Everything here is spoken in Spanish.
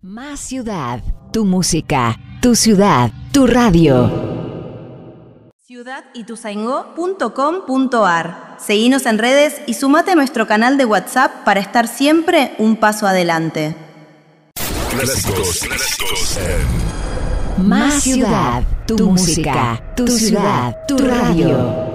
Más ciudad, tu música, tu ciudad, tu radio. ciudadituzaingó.com.ar. Seguinos en redes y sumate a nuestro canal de WhatsApp para estar siempre un paso adelante. Clásicos. Más ciudad, tu música, tu ciudad, tu radio.